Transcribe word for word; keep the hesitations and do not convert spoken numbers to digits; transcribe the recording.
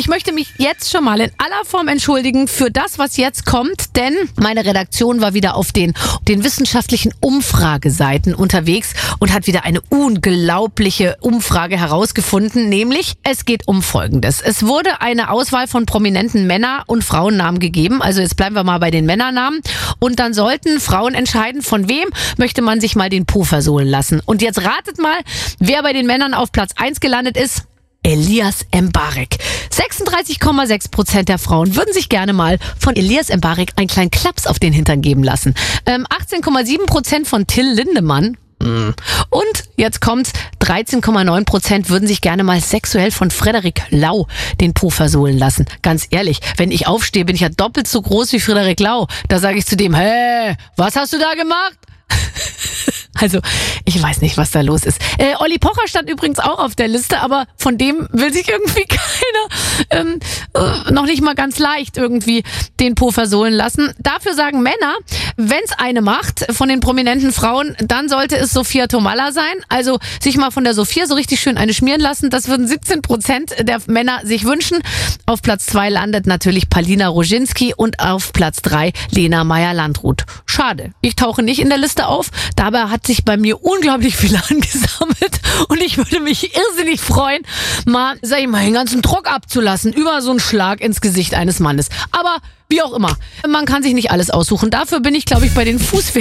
Ich möchte mich jetzt schon mal in aller Form entschuldigen für das, was jetzt kommt, denn meine Redaktion war wieder auf den, den wissenschaftlichen Umfrageseiten unterwegs und hat wieder eine unglaubliche Umfrage herausgefunden, nämlich es geht um Folgendes. Es wurde eine Auswahl von prominenten Männer- und Frauennamen gegeben, also jetzt bleiben wir mal bei den Männernamen und dann sollten Frauen entscheiden, von wem möchte man sich mal den Po versohlen lassen. Und jetzt ratet mal, wer bei den Männern auf Platz eins gelandet ist. Elias Mbarek. sechsunddreißig Komma sechs Prozent der Frauen würden sich gerne mal von Elias Mbarek einen kleinen Klaps auf den Hintern geben lassen. Ähm, achtzehn Komma sieben Prozent von Till Lindemann. Und jetzt kommt's, dreizehn Komma neun Prozent würden sich gerne mal sexuell von Frederik Lau den Po versohlen lassen. Ganz ehrlich, wenn ich aufstehe, bin ich ja doppelt so groß wie Frederik Lau. Da sage ich zu dem, hä, was hast du da gemacht? Also, ich weiß nicht, was da los ist. Äh, Olli Pocher stand übrigens auch auf der Liste, aber von dem will sich irgendwie keiner ähm, äh, noch nicht mal ganz leicht irgendwie den Po versohlen lassen. Dafür sagen Männer, wenn's eine macht von den prominenten Frauen, dann sollte es Sophia Tomalla sein. Also sich mal von der Sophia so richtig schön eine schmieren lassen. Das würden siebzehn Prozent der Männer sich wünschen. Auf Platz zwei landet natürlich Palina Roginski und auf Platz drei Lena Meyer-Landrut. Schade, ich tauche nicht in der Liste auf. Dabei hat sich bei mir unglaublich viel angesammelt und ich würde mich irrsinnig freuen, mal, sag ich mal, den ganzen Druck abzulassen über so einen Schlag ins Gesicht eines Mannes. Aber wie auch immer, man kann sich nicht alles aussuchen. Dafür bin ich, glaube ich, bei den Fußfehlern